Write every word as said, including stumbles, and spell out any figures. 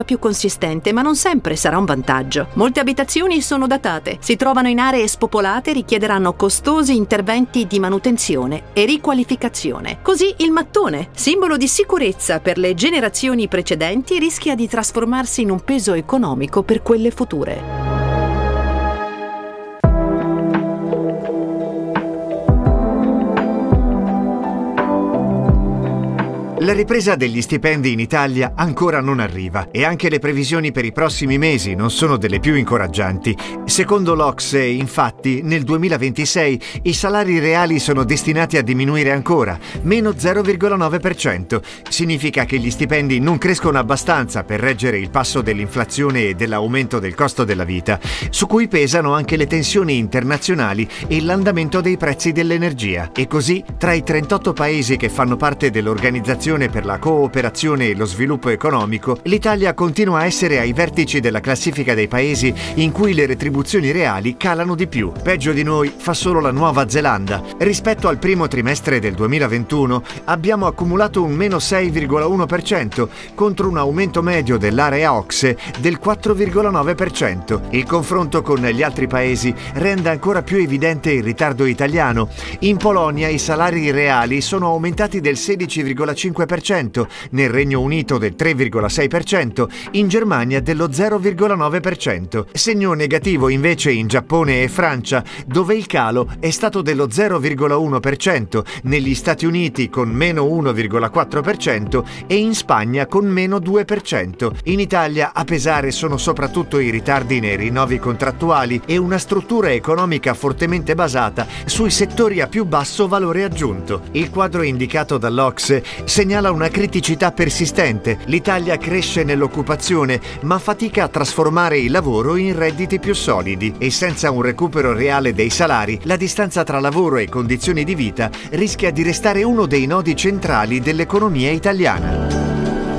più consistente, ma non sempre sarà un vantaggio. Molte abitazioni sono datate, si trovano in aree spopolate e richiederanno costosi interventi di manutenzione e riqualificazione. Così il mattone, simbolo di sicurezza per le generazioni precedenti, rischia di trasformarsi in un peso economico per quelle future. La ripresa degli stipendi in Italia ancora non arriva e anche le previsioni per i prossimi mesi non sono delle più incoraggianti. Secondo l'O C S E, infatti, nel duemilaventisei i salari reali sono destinati a diminuire ancora, meno zero virgola nove per cento. Significa che gli stipendi non crescono abbastanza per reggere il passo dell'inflazione e dell'aumento del costo della vita, su cui pesano anche le tensioni internazionali e l'andamento dei prezzi dell'energia. E così, tra i trentotto paesi che fanno parte dell'organizzazione per la cooperazione e lo sviluppo economico, l'Italia continua a essere ai vertici della classifica dei paesi in cui le retribuzioni reali calano di più. Peggio di noi fa solo la Nuova Zelanda. Rispetto al primo trimestre del duemilaventuno abbiamo accumulato un meno sei virgola uno per cento contro un aumento medio dell'area O C S E del quattro virgola nove per cento. Il confronto con gli altri paesi rende ancora più evidente il ritardo italiano. In Polonia i salari reali sono aumentati del sedici virgola cinque per cento, nel Regno Unito del tre virgola sei per cento, in Germania dello zero virgola nove per cento. Segno negativo invece in Giappone e Francia, dove il calo è stato dello zero virgola uno per cento, negli Stati Uniti con meno uno virgola quattro per cento e in Spagna con meno due per cento. In Italia a pesare sono soprattutto i ritardi nei rinnovi contrattuali e una struttura economica fortemente basata sui settori a più basso valore aggiunto. Il quadro indicato dall'O C S E segnala una criticità persistente. L'Italia cresce nell'occupazione, ma fatica a trasformare il lavoro in redditi più solidi e senza un recupero reale dei salari, la distanza tra lavoro e condizioni di vita rischia di restare uno dei nodi centrali dell'economia italiana.